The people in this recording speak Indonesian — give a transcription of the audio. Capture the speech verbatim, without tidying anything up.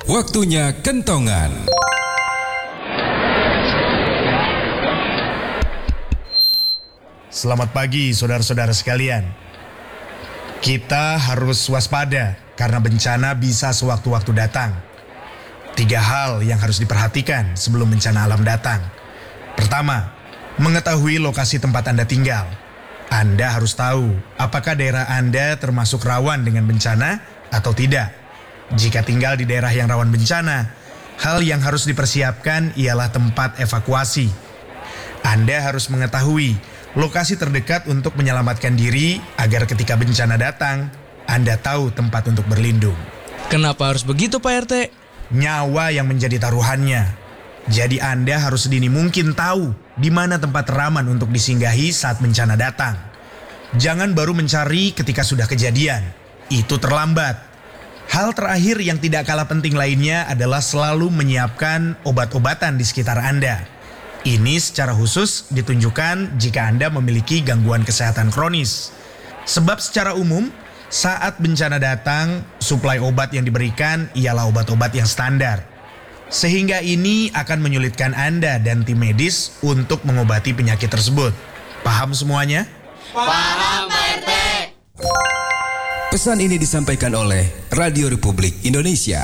Waktunya kentongan. Selamat pagi saudara-saudara sekalian. Kita harus waspada karena bencana bisa sewaktu-waktu datang. Tiga hal yang harus diperhatikan sebelum bencana alam datang. Pertama, mengetahui lokasi tempat Anda tinggal. Anda harus tahu apakah daerah Anda termasuk rawan dengan bencana atau tidak. Jika tinggal di daerah yang rawan bencana, hal yang harus dipersiapkan ialah tempat evakuasi. Anda harus mengetahui lokasi terdekat untuk menyelamatkan diri agar ketika bencana datang, Anda tahu tempat untuk berlindung. Kenapa harus begitu Pak R T? Nyawa yang menjadi taruhannya. Jadi Anda harus sedini mungkin tahu di mana tempat aman untuk disinggahi saat bencana datang. Jangan baru mencari ketika sudah kejadian. Itu terlambat. Hal terakhir yang tidak kalah penting lainnya adalah selalu menyiapkan obat-obatan di sekitar Anda. Ini secara khusus ditunjukkan jika Anda memiliki gangguan kesehatan kronis. Sebab secara umum, saat bencana datang, suplai obat yang diberikan ialah obat-obat yang standar. Sehingga ini akan menyulitkan Anda dan tim medis untuk mengobati penyakit tersebut. Paham semuanya? Paham Pak R T. Pesan ini disampaikan oleh Radio Republik Indonesia.